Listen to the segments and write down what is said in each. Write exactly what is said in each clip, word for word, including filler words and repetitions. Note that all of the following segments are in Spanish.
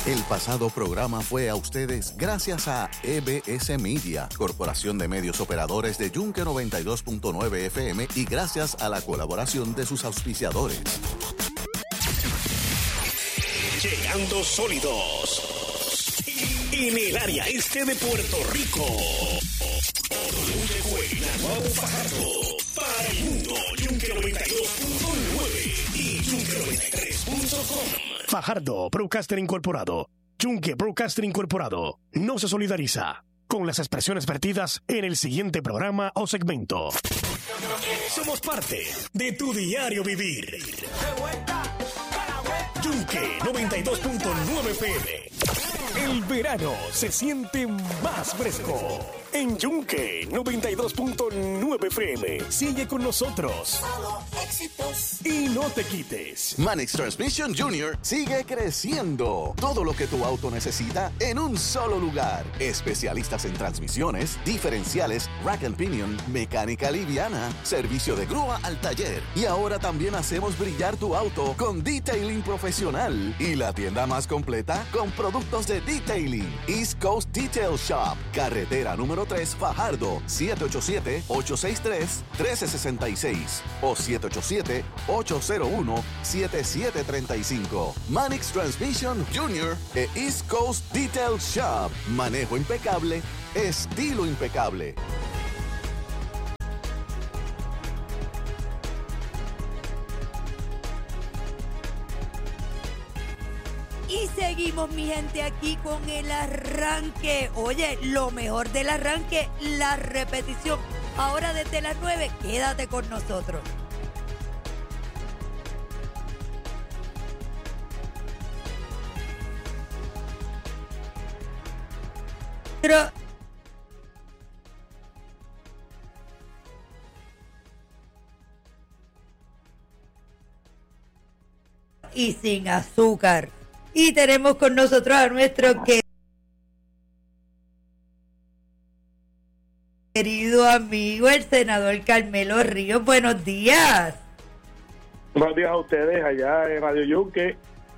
El pasado programa fue a ustedes gracias a E B S Media, Corporación de Medios Operadores de Yunque noventa y dos punto nueve F M, y gracias a la colaboración de sus auspiciadores. Llegando sólidos en el área este de Puerto Rico. Yunque, Naguabo, Fajardo, para el mundo, Yunque noventa y dos punto nueve y Yunque noventa y tres punto com. Fajardo Broadcaster Incorporado. Yunque Broadcaster Incorporado no se solidariza con las expresiones vertidas en el siguiente programa o segmento. Somos parte de tu diario vivir. Yunque noventa y dos punto nueve F M. El verano se siente más fresco. En Yunque noventa y dos punto nueve F M. Sigue con nosotros. Éxitos. Y no te quites. Manix Transmission Junior sigue creciendo. Todo lo que tu auto necesita en un solo lugar. Especialistas en transmisiones, diferenciales, rack and pinion, mecánica liviana, servicio de grúa al taller. Y ahora también hacemos brillar tu auto con detailing profesional. Y la tienda más completa con productos de detailing. East Coast Detail Shop. Carretera número tres, Fajardo. siete ocho siete, ocho seis tres, uno tres seis seis o siete ocho siete, ocho cero uno, siete siete tres cinco. Manix Transmission Junior e East Coast Detail Shop. Manejo impecable, estilo impecable. Y seguimos, mi gente, aquí con el arranque. Oye, lo mejor del arranque, la repetición. Ahora desde las nueve, quédate con nosotros. Pero... y sin azúcar. Y tenemos con nosotros a nuestro querido amigo, el senador Carmelo Ríos. Buenos días. Buenos días a ustedes allá en Radio Yunque.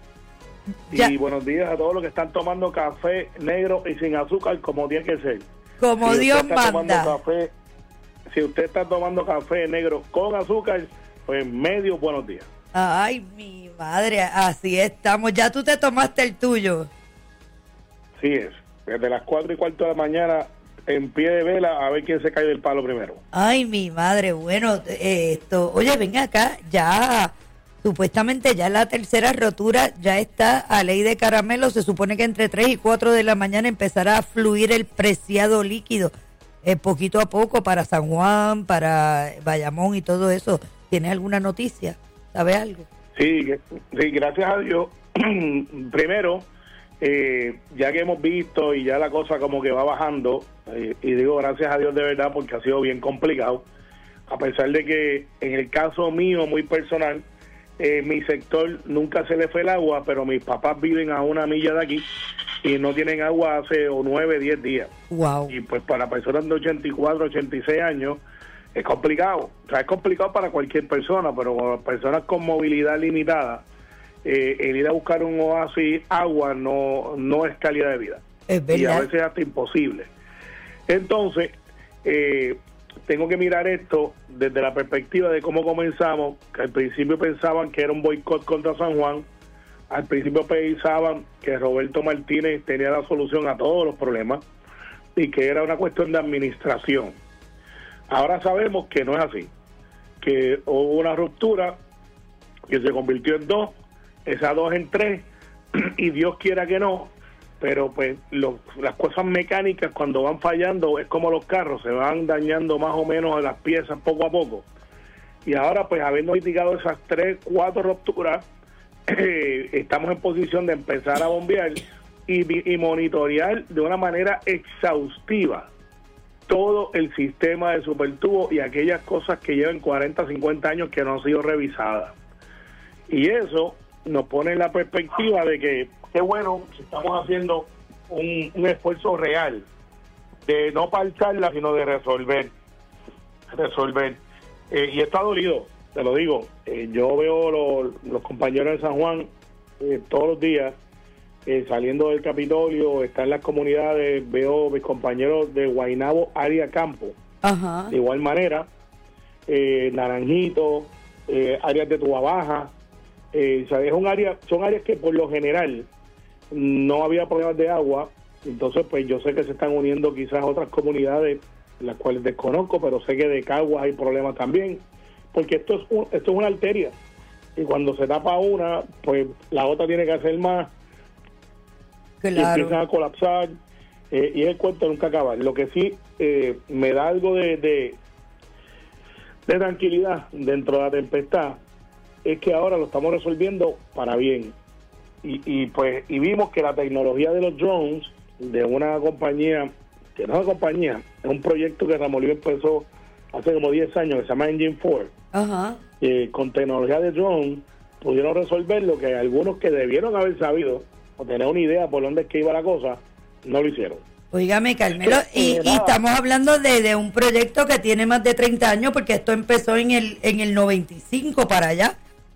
Y buenos días a todos los que están tomando café negro y sin azúcar, como tiene que ser. Como si Dios manda. Café, si usted está tomando café negro con azúcar, pues medio buenos días. Ay, mi madre, así estamos. Ya tú te tomaste el tuyo. Sí es. Desde las cuatro y cuarto de la mañana, en pie de vela, a ver quién se cae del palo primero. Ay, mi madre, bueno, eh, esto, oye, ven acá, ya, supuestamente ya la tercera rotura ya está a ley de caramelo. Se supone que entre tres y cuatro de la mañana empezará a fluir el preciado líquido, eh, poquito a poco, para San Juan, para Bayamón y todo eso. ¿Tienes alguna noticia? ¿Sabes algo? Sí, sí, gracias a Dios. Primero, eh, ya que hemos visto y ya la cosa como que va bajando, eh, y digo gracias a Dios de verdad porque ha sido bien complicado, a pesar de que en el caso mío muy personal, eh, mi sector nunca se le fue el agua, pero mis papás viven a una milla de aquí y no tienen agua hace o nueve, diez días. Wow. Y pues para personas de ochenta y cuatro, ochenta y seis años, es complicado. O sea, es complicado para cualquier persona, pero para personas con movilidad limitada, eh, el ir a buscar un oasis, agua, no, no es calidad de vida. Es verdad. Y a veces hasta imposible. Entonces, eh, tengo que mirar esto desde la perspectiva de cómo comenzamos, que al principio pensaban que era un boicot contra San Juan, al principio pensaban que Roberto Martínez tenía la solución a todos los problemas y que era una cuestión de administración. Ahora sabemos que no es así, que hubo una ruptura que se convirtió en dos, esas dos en tres, y Dios quiera que no, pero pues lo, las cosas mecánicas cuando van fallando es como los carros, se van dañando más o menos las piezas poco a poco. Y ahora pues habiendo mitigado esas tres, cuatro rupturas, eh, estamos en posición de empezar a bombear y, y monitorear de una manera exhaustiva todo el sistema de supertubo y aquellas cosas que llevan cuarenta, cincuenta años que no han sido revisadas. Y eso nos pone en la perspectiva de que, qué bueno, que estamos haciendo un, un esfuerzo real de no parcharla, sino de resolver. Resolver. Eh, y esto ha dolido, te lo digo. Eh, yo veo lo, los compañeros de San Juan eh, todos los días eh, saliendo del Capitolio, está en las comunidades, veo mis compañeros de Guaynabo, área campo, Ajá. de igual manera, eh, Naranjito, eh, áreas de Toa Baja, eh, o sea, es un área, son áreas que por lo general no había problemas de agua, entonces pues yo sé que se están uniendo quizás otras comunidades, las cuales desconozco, pero sé que de Caguas hay problemas también, porque esto es un, esto es una arteria, y cuando se tapa una, pues la otra tiene que hacer más, Claro. y empiezan a colapsar, eh, y es el cuento nunca acaba. Lo que sí eh, me da algo de, de, de tranquilidad dentro de la tempestad es que ahora lo estamos resolviendo para bien. Y, y pues y vimos que la tecnología de los drones de una compañía, que no es una compañía, es un proyecto que Ramón Luis empezó hace como diez años, que se llama Engine cuatro, Ajá. eh, con tecnología de drone pudieron resolver lo que algunos que debieron haber sabido o tener una idea por dónde es que iba la cosa, no lo hicieron. Óigame, Carmelo, y, Eh, y nada. estamos hablando de, de un proyecto que tiene más de treinta años, porque esto empezó en el en el noventa y cinco para allá.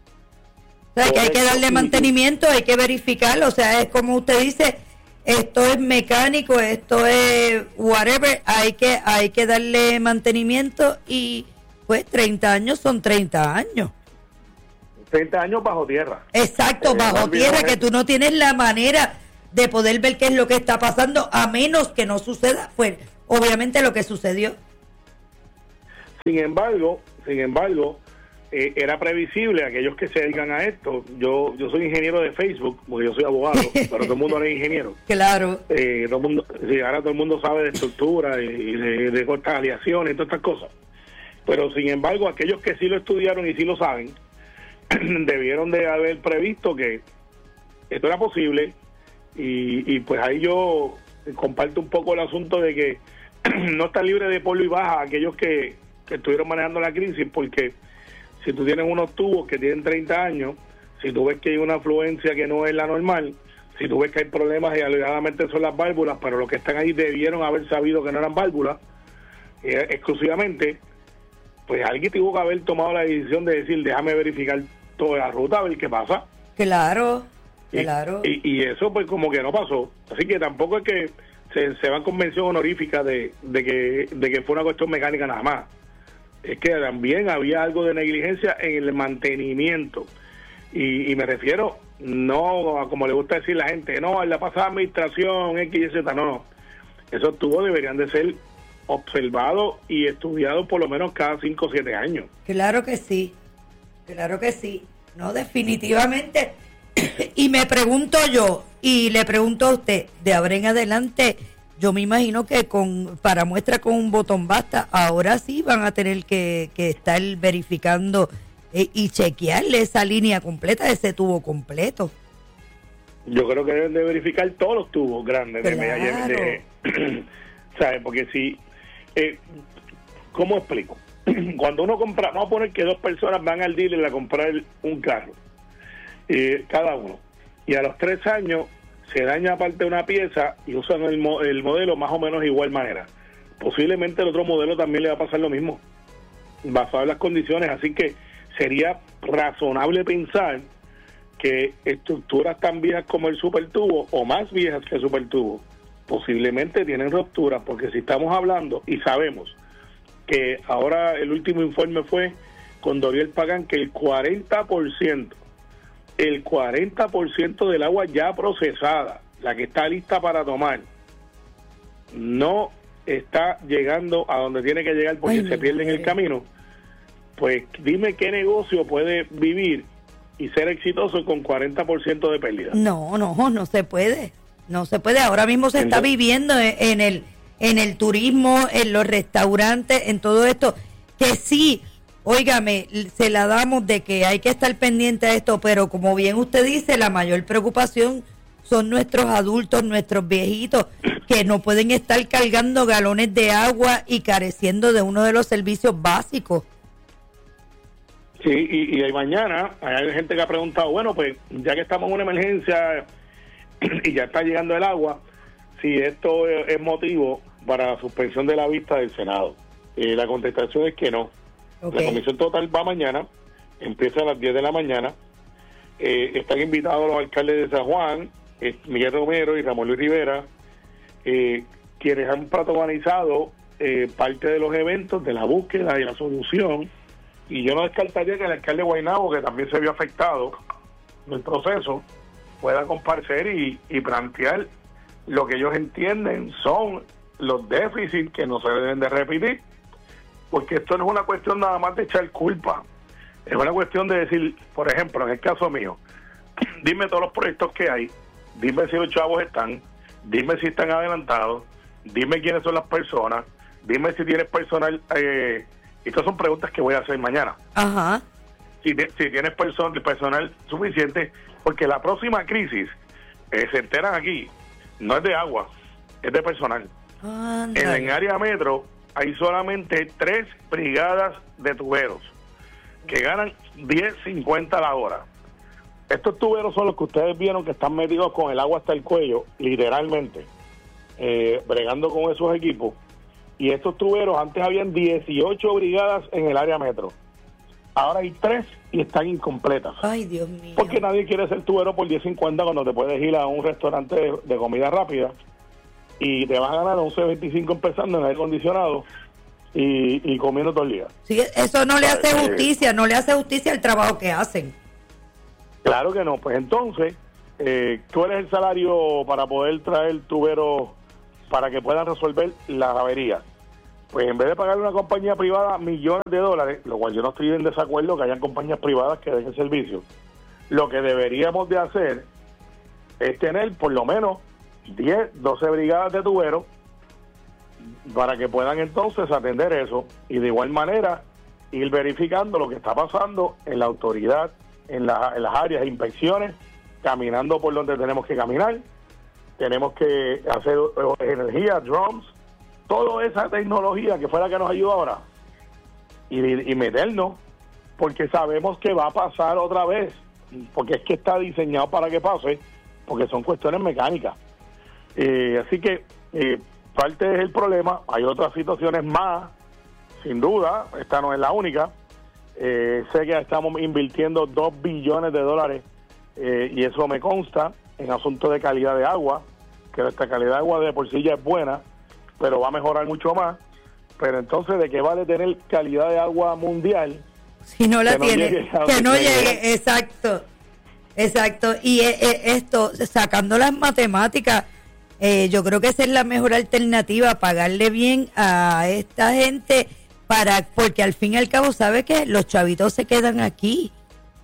O sea, que hay que Correcto, darle sí, mantenimiento, hay que verificarlo. O sea, es como usted dice, esto es mecánico, esto es whatever, hay que hay que darle mantenimiento y pues treinta años son treinta años. treinta años bajo tierra. Exacto, Eh, bajo olvidemos tierra, que eso. tú no tienes la manera de poder ver qué es lo que está pasando, a menos que no suceda, pues obviamente lo que sucedió. Sin embargo, sin embargo, eh, era previsible, aquellos que se dedican a esto, yo yo soy ingeniero de Facebook, porque yo soy abogado, pero todo el mundo no es ingeniero. Claro, Eh, todo el mundo, sí, ahora todo el mundo sabe de estructura y, y de, de cortas aleaciones y todas estas cosas. Pero sin embargo, aquellos que sí lo estudiaron y sí lo saben, debieron de haber previsto que esto era posible, y, y pues ahí yo comparto un poco el asunto de que no está libre de polvo y baja aquellos que, que estuvieron manejando la crisis, porque si tú tienes unos tubos que tienen treinta años, si tú ves que hay una afluencia que no es la normal, si tú ves que hay problemas y alegadamente son las válvulas, pero los que están ahí debieron haber sabido que no eran válvulas eh, exclusivamente, pues alguien tuvo que haber tomado la decisión de decir, déjame verificar toda la ruta, a ver qué pasa. claro, Y, claro. y, y eso pues como que no pasó. Así que tampoco es que se, se van con mención honorífica de, de, que, de que fue una cuestión mecánica nada más. Es que también había algo de negligencia en el mantenimiento. Y, y me refiero, no a como le gusta decir la gente, no, en la pasada administración, X y Z, no, no. Esos tubos deberían de ser observados y estudiados por lo menos cada cinco o siete años. Claro que sí, claro que sí. No, definitivamente. Y me pregunto yo, y le pregunto a usted, de ahora en adelante, yo me imagino que con para muestra con un botón basta, ahora sí van a tener que, que estar verificando eh, y chequearle esa línea completa, ese tubo completo. Yo creo que deben de verificar todos los tubos grandes de Claro. media de, ¿sabes? Porque si, eh, ¿cómo explico? Cuando uno compra, vamos a poner que dos personas van al dealer a comprar un carro, eh, cada uno, y a los tres años se daña aparte de una pieza y usan el, mo- el modelo más o menos de igual manera. Posiblemente el otro modelo también le va a pasar lo mismo, basado en las condiciones, así que sería razonable pensar que estructuras tan viejas como el supertubo o más viejas que el supertubo posiblemente tienen rupturas, porque si estamos hablando y sabemos que ahora el último informe fue con Doriel Pagán que el cuarenta por ciento el cuarenta por ciento del agua ya procesada, la que está lista para tomar, no está llegando a donde tiene que llegar porque Ay, se pierde en el madre. camino. Pues dime qué negocio puede vivir y ser exitoso con cuarenta por ciento de pérdida. No, no, no se puede. No se puede. Ahora mismo se está Entonces- viviendo en, en el en el turismo, en los restaurantes, en todo esto, que sí, óigame, se la damos de que hay que estar pendiente de esto, pero como bien usted dice, la mayor preocupación son nuestros adultos, nuestros viejitos, que no pueden estar cargando galones de agua y careciendo de uno de los servicios básicos. Sí, y, y mañana hay gente que ha preguntado, bueno, pues ya que estamos en una emergencia y ya está llegando el agua, si esto es, es motivo para la suspensión de la vista del Senado. Eh, la contestación es que no. Ok. La comisión total va mañana, empieza a las diez de la mañana, eh, están invitados los alcaldes de San Juan, eh, Miguel Romero y Ramón Luis Rivera, eh, quienes han protagonizado eh, parte de los eventos de la búsqueda y la solución, y yo no descartaría que el alcalde de Guaynabo, que también se vio afectado en el proceso, pueda comparecer y, y plantear lo que ellos entienden son los déficits que no se deben de repetir, porque esto no es una cuestión nada más de echar culpa, es una cuestión de decir, por ejemplo, en el caso mío, dime todos los proyectos que hay, dime si los chavos están, dime si están adelantados, dime quiénes son las personas, dime si tienes personal, eh, estas son preguntas que voy a hacer mañana. Ajá. Si, si tienes person, personal suficiente, porque la próxima crisis, eh, se enteran aquí, no es de agua, es de personal. En el área metro hay solamente tres brigadas de tuberos que ganan diez cincuenta la hora. Estos tuberos son los que ustedes vieron que están metidos con el agua hasta el cuello, literalmente, eh, bregando con esos equipos. Y estos tuberos, antes habían dieciocho brigadas en el área metro. Ahora hay tres y están incompletas. Ay, Dios mío. Porque nadie quiere ser tubero por diez cincuenta cuando te puedes ir a un restaurante de, de comida rápida y te vas a ganar once veinticinco empezando en aire acondicionado y, y comiendo todo el día. Sí, eso no le hace justicia, no le hace justicia al trabajo que hacen. Claro que no. Pues entonces, eh, ¿cuál es el salario para poder traer tuberos para que puedan resolver las averías? Pues en vez de pagarle a una compañía privada millones de dólares, lo cual yo no estoy en desacuerdo que hayan compañías privadas que den el servicio, lo que deberíamos de hacer es tener por lo menos diez, doce brigadas de tuberos para que puedan entonces atender eso y de igual manera ir verificando lo que está pasando en la autoridad, en, la, en las áreas de inspecciones, caminando por donde tenemos que caminar, tenemos que hacer energía, drones, toda esa tecnología que fue la que nos ayuda ahora y, y meternos, porque sabemos que va a pasar otra vez, porque es que está diseñado para que pase, porque son cuestiones mecánicas. Eh, así que eh, parte es el problema, hay otras situaciones más, sin duda, esta no es la única. Eh, sé que estamos invirtiendo dos billones de dólares eh, y eso me consta en asuntos de calidad de agua, que nuestra calidad de agua de por sí ya es buena, pero va a mejorar mucho más. Pero entonces, ¿de qué vale tener calidad de agua mundial si no la tiene? Que no llegue, que no llegue. Exacto, exacto. Y eh, eh, esto, sacando las matemáticas, eh, yo creo que esa es la mejor alternativa, pagarle bien a esta gente, para porque al fin y al cabo, ¿sabe qué? Los chavitos se quedan aquí.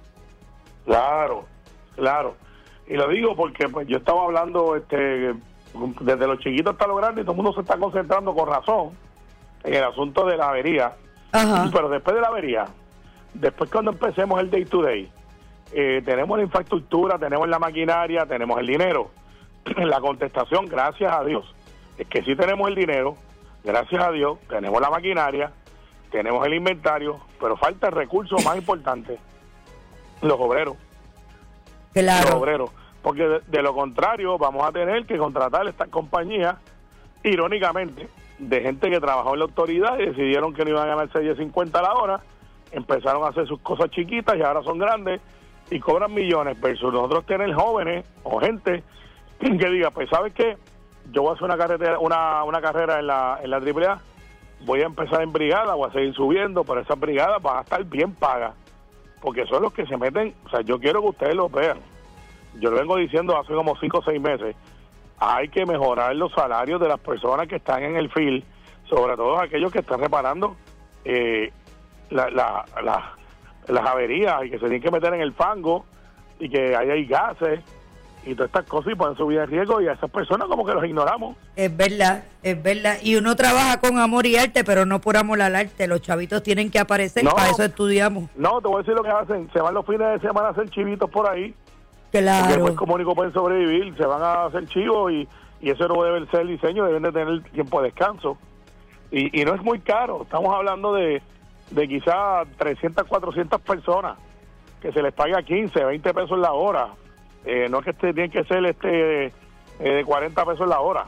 Claro, claro. Y lo digo porque pues yo estaba hablando este desde los chiquitos hasta los grandes y todo el mundo se está concentrando con razón en el asunto de la avería. Ajá. Pero después de la avería, después cuando empecemos el day to day, eh, tenemos la infraestructura, tenemos la maquinaria, tenemos el dinero. La contestación, gracias a Dios, es que sí tenemos el dinero, gracias a Dios, tenemos la maquinaria, tenemos el inventario, pero falta el recurso más importante, los obreros. Claro. Los obreros. Porque de, de lo contrario vamos a tener que contratar estas compañías, irónicamente, de gente que trabajó en la autoridad y decidieron que no iban a ganar seis cincuenta a la hora, empezaron a hacer sus cosas chiquitas y ahora son grandes y cobran millones, versus nosotros tener jóvenes o gente que diga, pues ¿sabes qué? Yo voy a hacer una carrera, una, una carrera en la, en la triple A, voy a empezar en brigada, voy a seguir subiendo, pero esas brigadas van a estar bien pagas, porque son los que se meten. O sea, yo quiero que ustedes lo vean. Yo lo vengo diciendo hace como cinco o seis meses. Hay que mejorar los salarios de las personas que están en el field, sobre todo aquellos que están reparando eh, la, la, la, las averías y que se tienen que meter en el fango y que ahí hay gases y todas estas cosas y pueden subir en riesgo, y a esas personas como que los ignoramos. Es verdad, es verdad. Y uno trabaja con amor y arte, pero no por amor al arte. Los chavitos tienen que aparecer, no, para eso estudiamos. No, te voy a decir lo que hacen. Se van los fines de semana a hacer chivitos por ahí. Claro. Porque después como único pueden sobrevivir, se van a hacer chivos y, y eso no debe ser el diseño, deben de tener tiempo de descanso. Y, y no es muy caro. Estamos hablando de, de quizás trescientas, cuatrocientas personas que se les paga quince, veinte pesos la hora. Eh, no es que este, tienen que ser este eh, de cuarenta pesos la hora.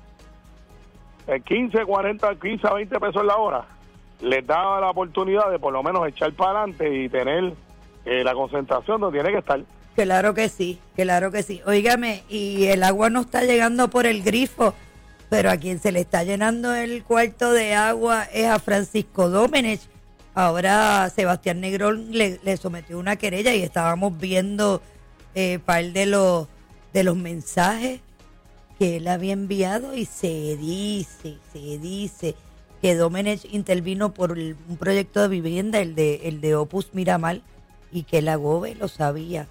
Eh, quince, cuarenta, quince a veinte pesos la hora les da la oportunidad de por lo menos echar para adelante y tener eh, la concentración donde tiene que estar. Claro que sí, claro que sí. Óigame, y el agua no está llegando por el grifo, pero a quien se le está llenando el cuarto de agua es a Francisco Domenech. Ahora Sebastián Negrón le, le sometió una querella y estábamos viendo eh, par de los de los mensajes que él había enviado y se dice, se dice que Domenech intervino por el, un proyecto de vivienda, el de el de Opus Miramar, y que la GOBE lo sabía.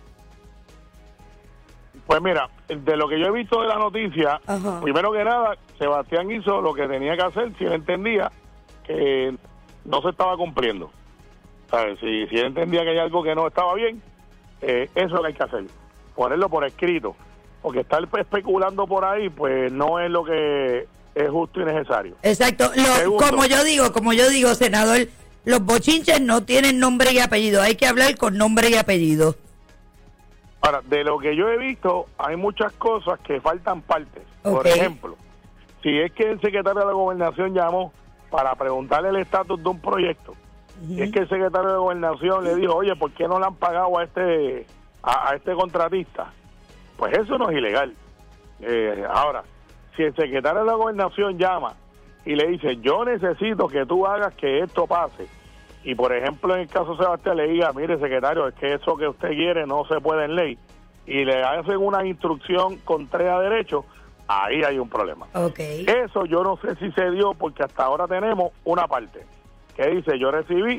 Pues mira, de lo que yo he visto de la noticia, Ajá. primero que nada, Sebastián hizo lo que tenía que hacer si él entendía que no se estaba cumpliendo. ¿Sabes? Si, si él entendía que hay algo que no estaba bien, eh, eso es lo que hay que hacer, ponerlo por escrito, porque estar especulando por ahí, pues no es lo que es justo y necesario. Exacto, lo, Segundo. como yo digo, como yo digo, senador, los bochinches no tienen nombre y apellido, hay que hablar con nombre y apellido. Ahora, de lo que yo he visto, hay muchas cosas que faltan partes. Por Ok. ejemplo, si es que el secretario de la Gobernación llamó para preguntarle el estatus de un proyecto, Uh-huh. si es que el secretario de Gobernación le dijo, oye, ¿por qué no le han pagado a este a, a este contratista? Pues eso no es ilegal. Eh, ahora, si el secretario de la Gobernación llama y le dice, yo necesito que tú hagas que esto pase, y por ejemplo en el caso de Sebastián le diga, mire secretario, es que eso que usted quiere no se puede en ley, y le hacen una instrucción contraria a derecho, ahí hay un problema. Okay. Eso yo no sé si se dio, porque hasta ahora tenemos una parte que dice, yo recibí